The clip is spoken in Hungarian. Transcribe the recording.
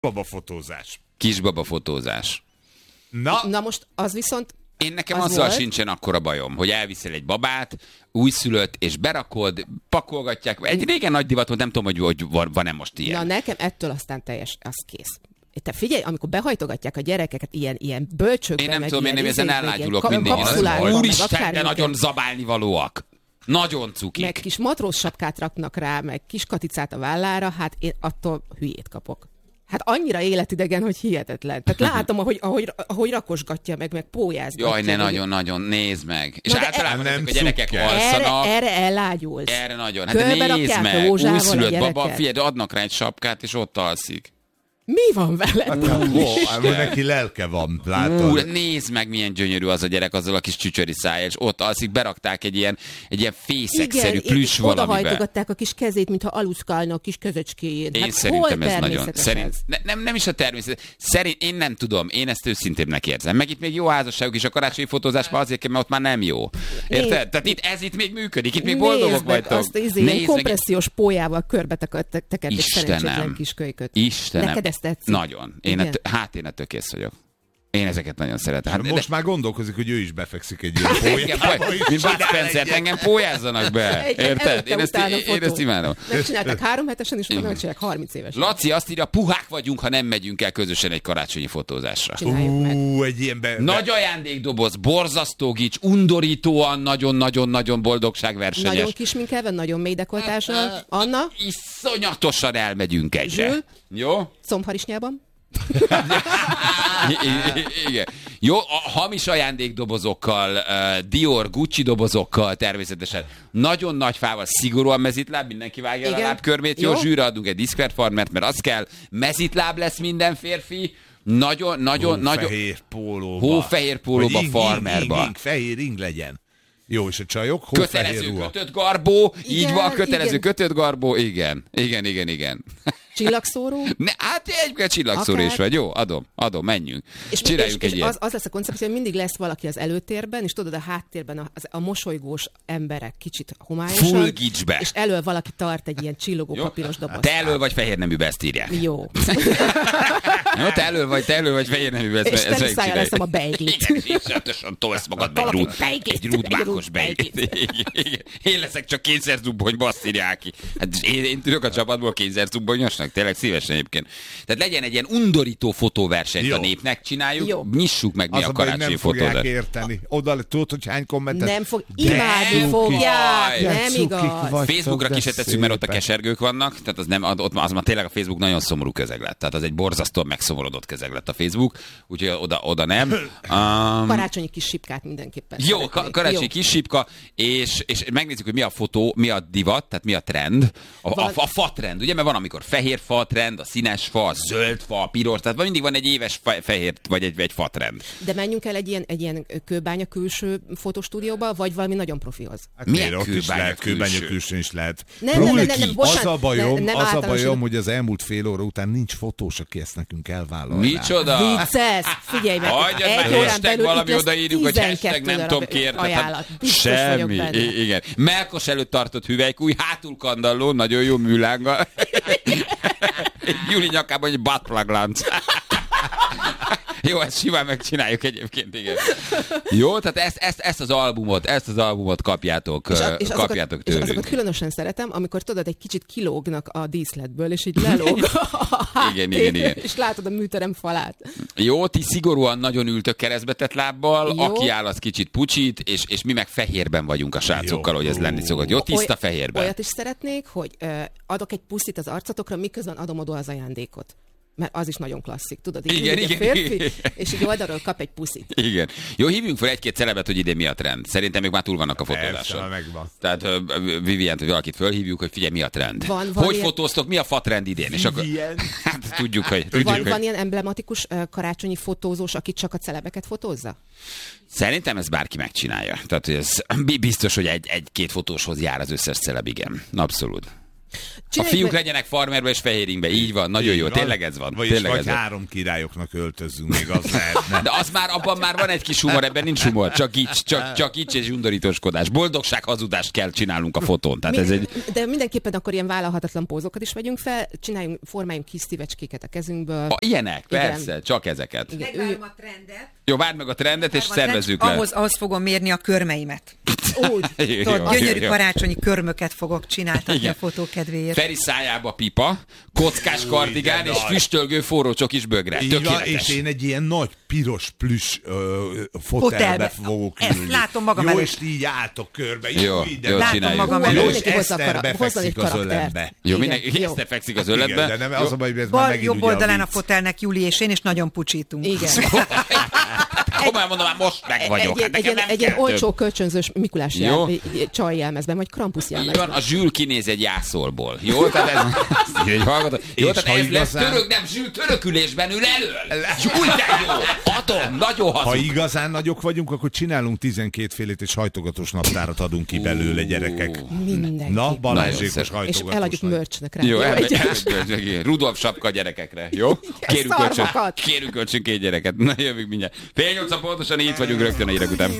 Babafotózás. Kisbabafotózás. Na most az viszont... Én nekem azzal sincsen akkora bajom, hogy elviszel egy babát, újszülött, és berakod, pakolgatják. Egy régen nagy divat volt, nem tudom, hogy van-e most ilyen. Na nekem ettől aztán teljes, az kész. Te figyelj, amikor behajtogatják a gyerekeket ilyen bölcsökbe, én nem tudom, én ezen ellágyulok mindig. Úristen, de nagyon zabálni valóak. Nagyon cukik. Meg kis matróz sapkát raknak rá, meg kis katicát a vállára, hát én attól hülyét kapok. Hát annyira életidegen, hogy hihetetlen. Tehát látom, ahogy rakosgatja meg pólyázgatja. Jaj, ne nagyon-nagyon, nézd meg. És általában ezek a gyerekek alszanak. Erre ellágyulsz. Erre nagyon. Hát de nézd meg, újszülött baba, figyelj, adnak rá egy sapkát, és ott alszik. Mi van veled? Neki lelke van, látod. Nézd meg, milyen gyönyörű az a gyerek azzal a kis csücsöri szájjal, és ott alszik, berakták egy ilyen fészekszerű plüss valamibe. Odahajtogatták a kis kezét, mintha aluszkálna a kis kezecskéjét. Én szerintem ez nagyon... Nem is a természet. Én nem tudom, én ezt őszintébbnek érzem. Meg itt még jó házasságok is, a karácsonyi fotózás már azért kell, mert ott már nem jó. Érted? Tehát ez itt még működik, itt még boldogok vagytok. Azt ilyen kompressziós pólyával körbe tekerték szerencsétlen kis kölyköt. Istenem. Nagyon. Én ettől kész vagyok. Én ezeket nagyon szeretem. Most már gondolkozik, hogy ő is befekszik egy ilyen pólyába. Mint Bud Spencer, engem pólyázzanak be. Érted? Én ezt imádom. Megcsinálták 3 hetesen, és utána megcsinálják 30 évesen. Laci azt írja, puhák vagyunk, ha nem megyünk el közösen egy karácsonyi fotózásra. Csináljuk meg. Egy ilyen nagy ajándékdoboz, borzasztó gics, undorítóan, nagyon-nagyon-nagyon boldogságversenyes. Nagyon kisminkelve, nagyon mély dekoltással. Anna? Iszonyatosan elmegyünk egyre. Zsül? Jó? Combharisnyában? Igen. Jó, a hamis ajándékdobozokkal, Dior, Gucci dobozokkal természetesen. Nagyon nagy fával, szigorúan mezitláb, mindenki vágja a lábkörmét. Jó, zsűre adunk egy diszkverfarmert, mert az kell. Mezitláb lesz minden férfi. Nagyon. Hófehér pólóba. Hófehér pólóba, farmerba. Fehér ing legyen. Jó, és a csajok? Kötelező kötött garbó. Így van, kötelező kötött garbó. Igen. Csillagszóró? Hát egy csillagszóró is vagy. Jó, adom, menjünk. Csináljunk egy ilyet. Az lesz a koncepció, hogy mindig lesz valaki az előtérben, és tudod, a háttérben a mosolygós emberek kicsit homályosan. Full gicsbe. És elől valaki tart egy ilyen csillogó papíros dobozt. Te elől vagy fehér neműbe, ezt írják. Jó. Jó, te elől vagy fehér neműbe. És te szájjal leszem a beiglit. Igen, és iszonyatosan tolsz magadba egy rúdmákos beiglit. Én leszek csak kényszerzubbonyba, azt írják ki. Hát én tudok a csapatból kényszerzubbonyosnak. Tényleg szívesen egyébként. Tehát legyen egy ilyen undorító fotóversenyt a népnek, csináljuk, nyissuk meg mi a karácsonyi fotódat. Nem fogják érteni. Oda tudod, hogy hány kommentet. Nem fog, imádni fogják, nem igaz. Facebookra ki se tesszük, mert ott a kesergők vannak, tehát az nem, az már tényleg a Facebook nagyon szomorú közeg lett. Tehát az egy borzasztóan megszomorodott közeg lett a Facebook, úgyhogy oda nem. Karácsonyi kis sipkát mindenképpen. Jó, karácsonyi kis sipka, és megnézzük, hogy mi a fotó, mi a divat, tehát mi a trend. A fa trend, ugye, mert van, amikor fehér fa trend, a színes fa, a zöld fa, a piros, tehát mindig van egy éves fehér, vagy egy fa trend. De menjünk el egy ilyen kőbánya külső fotostúdióba, vagy valami nagyon profihoz? Hát milyen kőbánya külső is lehet. Nem, az a bajom, hogy az elmúlt fél óra után nincs fotós, aki ezt nekünk elvállalná. Micsoda? Vicces! Figyelj meg! Egy órán belül valami odaírjuk, hogy hashtag nem tudom kért. Semmi. Igen. Melkos előtt tartott hüvelykúj, hátul kandalló, nagyon jó műlánggal. Júli nyakában egy buttplug lánc. Jó, ezt simán megcsináljuk egyébként, igen. Jó, tehát ezt az albumot kapjátok tőlünk. És azokat különösen szeretem, amikor tudod, egy kicsit kilógnak a díszletből, és így lelóg a háttér, igen. És látod a műterem falát. Jó, ti szigorúan nagyon ültök keresztbetett lábbal, jó. Aki áll, az kicsit pucsít, és mi meg fehérben vagyunk a srácokkal, hogy ez lenni szokott. Jó, tiszta fehérben. Olyat is szeretnék, hogy adok egy puszit az arcotokra, miközben adom oda az ajándékot. Mert az is nagyon klasszik, tudod? Igen. A férfi, és így oldalról kap egy puszit. Igen. Jó, hívjunk fel egy-két celebet, hogy idén mi a trend. Szerintem még már túl vannak a fotózáson. Megvan. Tehát Vivient, hogy valakit fölhívjuk, hogy figyelj, mi a trend. Hogy fotóztok, mi a fa trend idén? És akkor, hát tudjuk, hogy... Van ilyen emblematikus karácsonyi fotózós, aki csak a celebeket fotózza? Szerintem ez bárki megcsinálja. Tehát ez biztos, hogy egy-két fotóshoz jár az összes celeb, igen. Abszolút. A fiúk legyenek farmerbe és fehéringbe, így van, nagyon jó, tényleg ez van. Vagy 3 királyoknak öltözzünk, még az lehetne. De abban már van egy kis humor, ebben nincs humor, csak így és undorítóskodás. Boldogság, hazudást kell csinálnunk a fotón. Tehát de mindenképpen akkor ilyen vállalhatatlan pózokat is vegyünk fel, formáljunk kis szívecskéket a kezünkből. Ilyenek, persze, csak ezeket. Megvárom a trendet. Jó, várd meg a trendet, és szervezzük le. Ahhoz fogom mérni a körmeimet. Gyönyörű karácsonyi körmöket fogok csináltatni a fotó kedvéért. Feri szájába pipa, kockás kardigán és füstölgő forró csokis bögre. Tökéletes. És én egy ilyen nagy piros plüss fotelbe fogok ülni. Ezt látom magam előtt. Jó, és így álltok körbe. Jó, látom magam előtt. És Eszter befekszik az ölembe. Jó, mindenki Eszter fekszik az ölembe. De nem az a baj, hogy ez már megint jobb oldalán a fotelnek Júli és én, és nagyon pucsítunk. Igen. Komolyan mondom, már most meg vagyok. Egy ilyen olcsó kölcsönzős Mikulás csaj jelmezben, vagy Krampus jelmezben. A Zsül kinéz egy jászolból. Jó, tehát ez lesz török, nem Zsül törökülésben ül elől. Úgy de jó. Atom, nagyon hazug. Ha igazán nagyok vagyunk, akkor csinálunk 12 félét, és hajtogatós naptárat adunk ki belőle, gyerekek. Mindenki. Na, Balázsékos hajtogatós. És eladjuk merchnek rá. Jó, Rudolf sapka gyerekekre. Jó? Kérünk kölcsön 2 gyereket. Na, jövünk mindjárt. 7:30 pontosan, itt vagyunk rögtön a hírek után.